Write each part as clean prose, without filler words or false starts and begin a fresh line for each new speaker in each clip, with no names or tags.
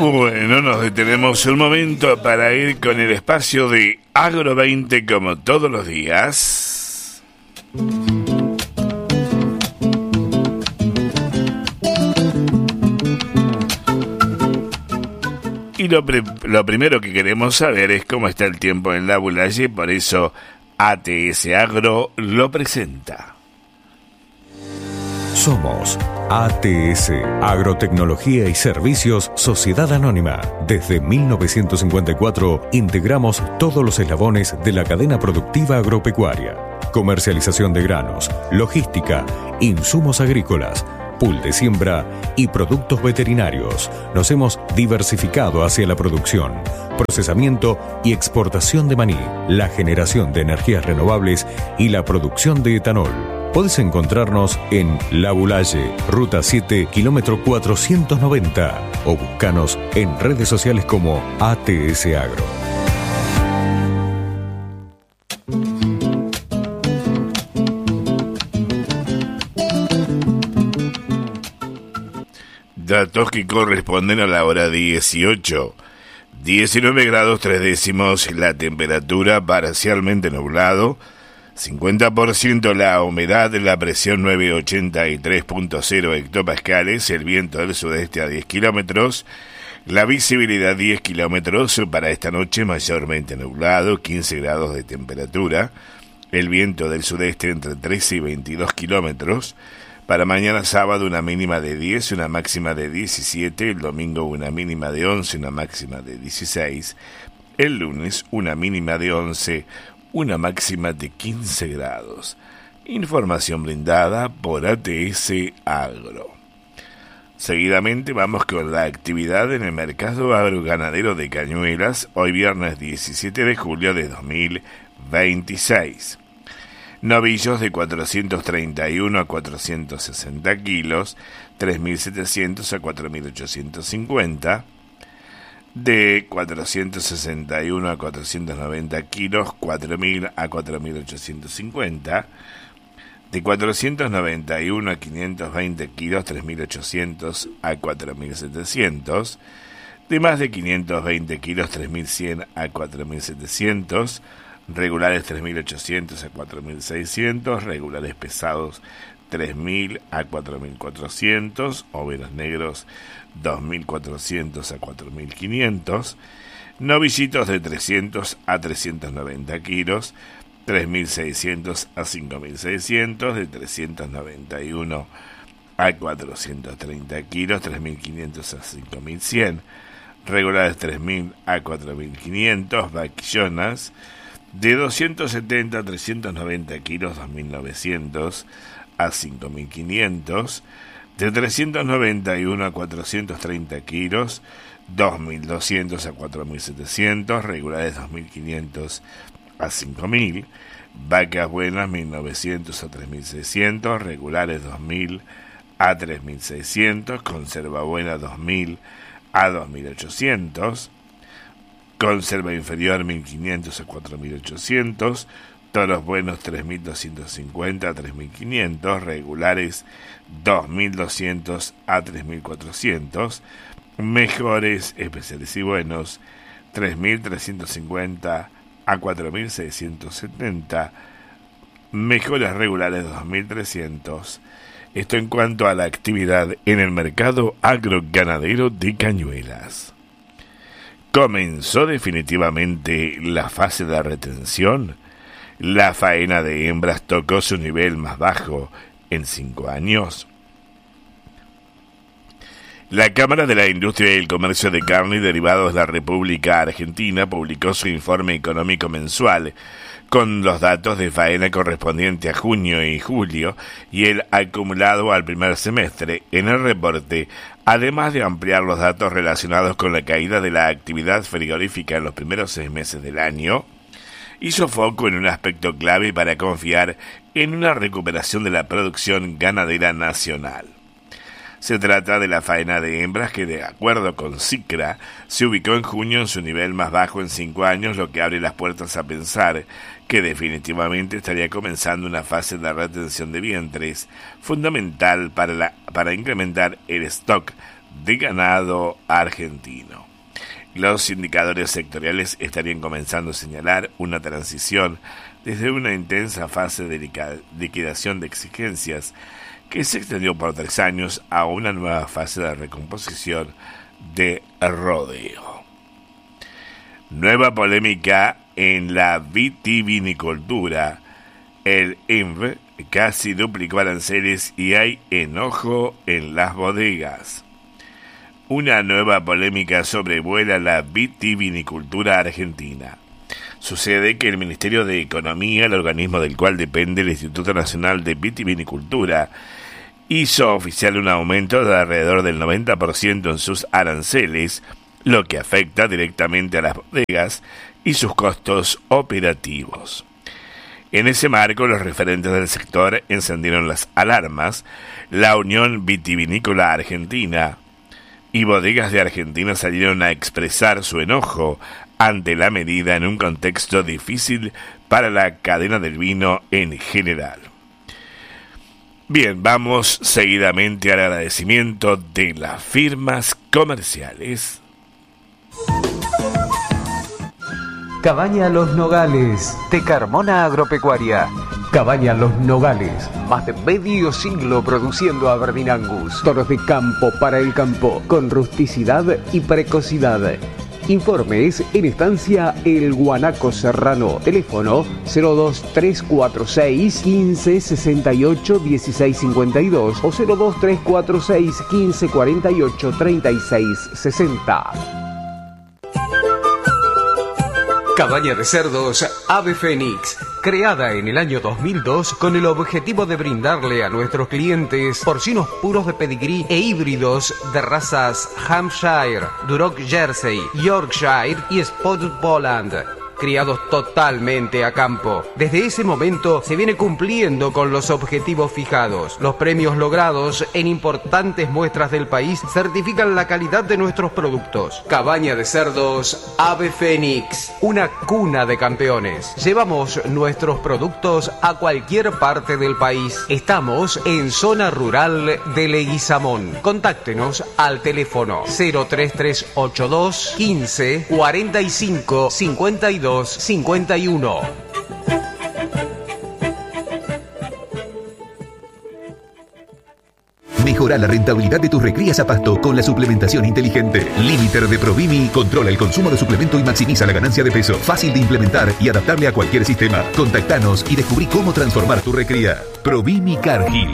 Bueno, nos detenemos un momento para ir con el espacio de Agro 20 como todos los días. Y lo primero que queremos saber es cómo está el tiempo en la Bulaye, por eso ATS Agro lo presenta.
Somos ATS, Agrotecnología y Servicios Sociedad Anónima. Desde 1954 integramos todos los eslabones de la cadena productiva agropecuaria. Comercialización de granos, logística, insumos agrícolas, pool de siembra y productos veterinarios. Nos hemos diversificado hacia la producción, procesamiento y exportación de maní, la generación de energías renovables y la producción de etanol. Podés encontrarnos en La Bulaye, Ruta 7, kilómetro 490 o buscanos en redes sociales como ATS Agro.
Datos que corresponden a la hora 18. 19 grados 3 décimos la temperatura, parcialmente nublado. 50% la humedad, la presión 983.0 hectopascales, el viento del sudeste a 10 kilómetros, la visibilidad 10 kilómetros, para esta noche mayormente nublado, 15 grados de temperatura, el viento del sudeste entre 13 y 22 kilómetros, para mañana sábado una mínima de 10, una máxima de 17, el domingo una mínima de 11, una máxima de 16, el lunes una mínima de 11, una máxima de 15 grados. Información brindada por ATS Agro. Seguidamente vamos con la actividad en el mercado agroganadero de Cañuelas, hoy viernes 17 de julio de 2026. Novillos de 431 a 460 kilos, 3.700 a 4.850. De 461 a 490 kilos, 4.000 a 4.850. De 491 a 520 kilos, 3.800 a 4.700. De más de 520 kilos, 3.100 a 4.700. Regulares 3.800 a 4.600. Regulares pesados 3.000 a 4.400. Overos negros 2.400 a 4.500, novillitos de 300 a 390 kilos, 3.600 a 5.600, de 391 a 430 kilos, 3.500 a 5.100, regulares 3.000 a 4.500, vaquillonas de 270 a 390 kilos, 2.900 a 5.500, de 391 a 430 kilos, 2.200 a 4.700, regulares 2.500 a 5.000, vacas buenas 1.900 a 3.600, regulares 2.000 a 3.600, conserva buena 2.000 a 2.800, conserva inferior 1.500 a 4.800, toros buenos 3.250 a 3.500, regulares 2.200 a 3.400, mejores, especiales y buenos 3.350 a 4.670, mejores regulares 2.300. Esto en cuanto a la actividad en el mercado agroganadero de Cañuelas. Comenzó definitivamente la fase de retención. La faena de hembras tocó su nivel más bajo en 5 años. La Cámara de la Industria y el Comercio de Carne y Derivados de la República Argentina publicó su informe económico mensual con los datos de faena correspondiente a junio y julio y el acumulado al primer semestre. En el reporte, además de ampliar los datos relacionados con la caída de la actividad frigorífica en los primeros 6 meses del año, hizo foco en un aspecto clave para confiar en una recuperación de la producción ganadera nacional. Se trata de la faena de hembras que, de acuerdo con CICRA, se ubicó en junio en su nivel más bajo en 5 años, lo que abre las puertas a pensar que definitivamente estaría comenzando una fase de retención de vientres, fundamental para incrementar el stock de ganado argentino. Los indicadores sectoriales estarían comenzando a señalar una transición desde una intensa fase de liquidación de exigencias que se extendió por 3 años a una nueva fase de recomposición de rodeo. Nueva polémica en la vitivinicultura. El INV casi duplicó aranceles y hay enojo en las bodegas. Una nueva polémica sobrevuela la vitivinicultura argentina. Sucede que el Ministerio de Economía, el organismo del cual depende el Instituto Nacional de Vitivinicultura, hizo oficial un aumento de alrededor del 90% en sus aranceles, lo que afecta directamente a las bodegas y sus costos operativos. En ese marco, los referentes del sector encendieron las alarmas. La Unión Vitivinícola Argentina y Bodegas de Argentina salieron a expresar su enojo ante la medida en un contexto difícil para la cadena del vino en general. Bien, vamos seguidamente al agradecimiento de las firmas comerciales.
Cabaña Los Nogales, de Carmona Agropecuaria. Cabaña Los Nogales, más de medio siglo produciendo Aberdeen Angus. Toros de campo para el campo, con rusticidad y precocidad. Informes en estancia El Guanaco Serrano. Teléfono 02346 15 68 16 52 o 02346 15 48 36 60. Cabaña de cerdos Ave Fénix, creada en el año 2002 con el objetivo de brindarle a nuestros clientes porcinos puros de pedigrí e híbridos de razas Hampshire, Duroc Jersey, Yorkshire y Spotted Poland, criados totalmente a campo. Desde ese momento se viene cumpliendo con los objetivos fijados. Los premios logrados en importantes muestras del país certifican la calidad de nuestros productos. Cabaña de cerdos Ave Fénix, una cuna de campeones. Llevamos nuestros productos a cualquier parte del país. Estamos en zona rural de Leguizamón. Contáctenos al teléfono 03382 15 45 52 51.
Mejora la rentabilidad de tus recrías a pasto con la suplementación inteligente. Limiter de Provimi controla el consumo de suplemento y maximiza la ganancia de peso. Fácil de implementar y adaptable a cualquier sistema. Contactanos y descubrí cómo transformar tu recría. Provimi Cargill.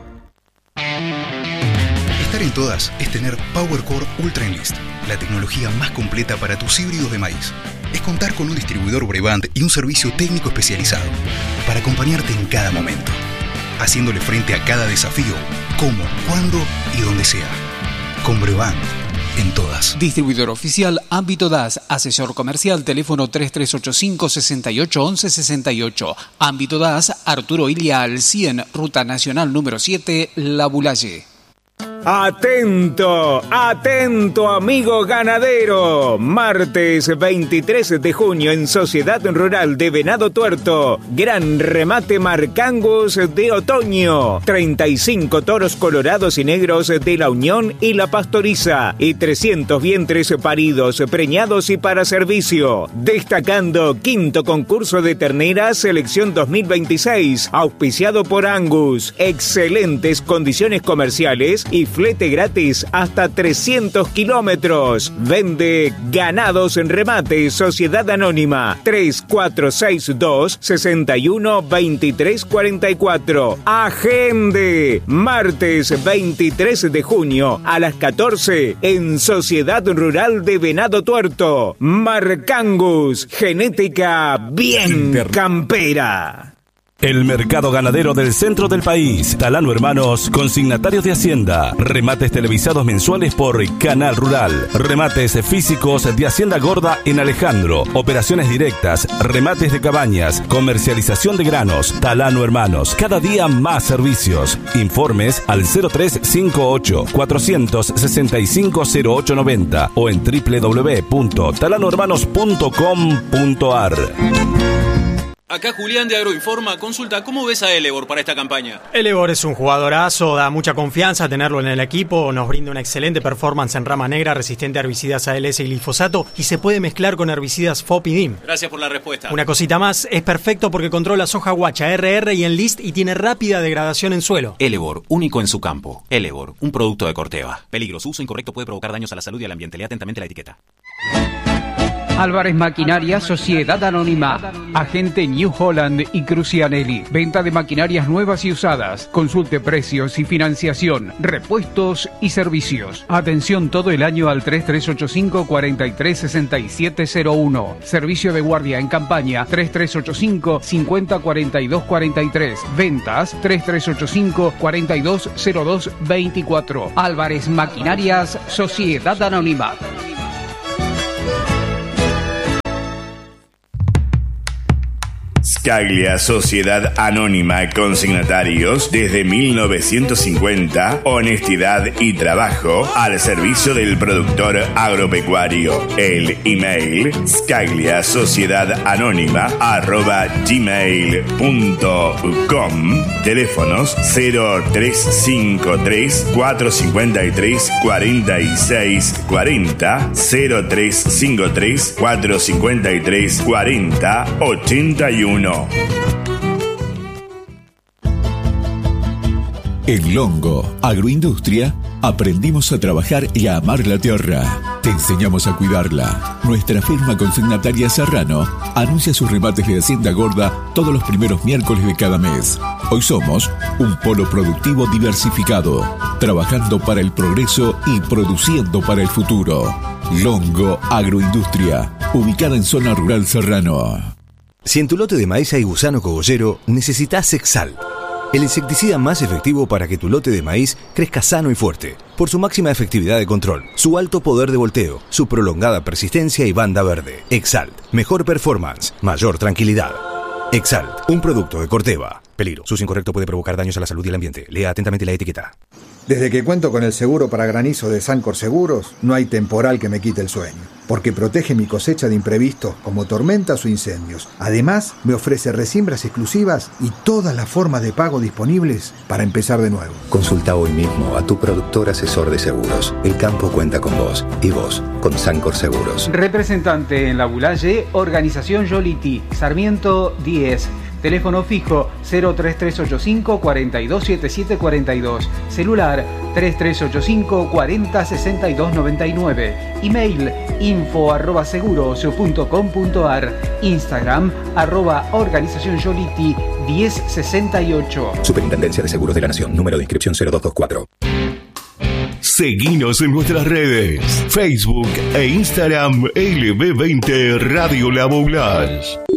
Estar en todas es tener PowerCore Ultra Enlist, la tecnología más completa para tus híbridos de maíz. Es contar con un distribuidor Brevant y un servicio técnico especializado para acompañarte en cada momento, haciéndole frente a cada desafío, como, cuándo y donde sea. Con Brevant, en todas.
Distribuidor oficial Ámbito DAS, asesor comercial, teléfono 3385 68 11 68. Ámbito DAS, Arturo Ilia al 100, Ruta Nacional número 7, La Bulaye.
Atento, atento amigo ganadero. Martes 23 de junio en Sociedad Rural de Venado Tuerto. Gran remate Marcangus de otoño. 35 toros colorados y negros de la Unión y la Pastoriza. Y 300 vientres paridos, preñados y para servicio. Destacando quinto concurso de terneras selección 2026. Auspiciado por Angus. Excelentes condiciones comerciales y flete gratis hasta 300 kilómetros. Vende Ganados en Remate, Sociedad Anónima, 3462 61 23 44. Agende, martes 23 de junio a las 14 en Sociedad Rural de Venado Tuerto. Marcangus, genética bien campera.
El mercado ganadero del centro del país. Talano Hermanos, consignatarios de Hacienda. Remates televisados mensuales por Canal Rural. Remates físicos de Hacienda Gorda en Alejandro. Operaciones directas, remates de cabañas, comercialización de granos. Talano Hermanos, cada día más servicios. Informes al 0358 465 0890 o en www.talanohermanos.com.ar.
Acá Julián de Agroinforma consulta, ¿cómo ves a Elevor para esta campaña?
Elevor es un jugadorazo, da mucha confianza tenerlo en el equipo, nos brinda una excelente performance en rama negra, resistente a herbicidas ALS y glifosato y se puede mezclar con herbicidas FOP y DIM.
Gracias por la respuesta.
Una cosita más, es perfecto porque controla soja guacha, RR y Enlist y tiene rápida degradación en suelo.
Elevor, único en su campo. Elevor, un producto de Corteva. Peligro, su uso incorrecto puede provocar daños a la salud y al ambiente. Lea atentamente la etiqueta.
Álvarez Maquinaria, Sociedad Anónima, agente New Holland y Crucianelli. Venta de maquinarias nuevas y usadas. Consulte precios y financiación, repuestos y servicios. Atención todo el año al 3385-436701. Servicio de guardia en campaña 3385-504243. Ventas 3385-420224. Álvarez Maquinarias, Sociedad Anónima.
Scaglia, Sociedad Anónima, consignatarios desde 1950, honestidad y trabajo al servicio del productor agropecuario. El email scagliasociedadanónima@gmail.com. Teléfonos 0353 453 4640, 0353 453 4081.
En Longo Agroindustria aprendimos a trabajar y a amar la tierra. Te enseñamos a cuidarla. Nuestra firma consignataria Serrano anuncia sus remates de Hacienda Gorda todos los primeros miércoles de cada mes. Hoy somos un polo productivo diversificado, trabajando para el progreso y produciendo para el futuro. Longo Agroindustria, ubicada en zona rural Serrano.
Si en tu lote de maíz hay gusano cogollero, necesitas Exalt, el insecticida más efectivo para que tu lote de maíz crezca sano y fuerte, por su máxima efectividad de control, su alto poder de volteo, su prolongada persistencia y banda verde. Exalt, mejor performance, mayor tranquilidad. Exalt, un producto de Corteva. Peligro, su uso incorrecto puede provocar daños a la salud y al ambiente. Lea atentamente la etiqueta.
Desde que cuento con el seguro para granizo de Sancor Seguros, no hay temporal que me quite el sueño, porque protege mi cosecha de imprevistos como tormentas o incendios. Además, me ofrece resiembras exclusivas y todas las formas de pago disponibles para empezar de nuevo.
Consulta hoy mismo a tu productor asesor de seguros. El campo cuenta con vos y vos con Sancor Seguros.
Representante en la Bulaye, Organización Yoliti, Sarmiento 10. Teléfono fijo 03385 427742. Celular 3385 406299. Email info@seguros.com.ar. Instagram @Organización Yoliti 1068.
Superintendencia de Seguros de la Nación. Número de inscripción 0224.
Seguinos en nuestras redes, Facebook e Instagram LB20 Radio La Boulage.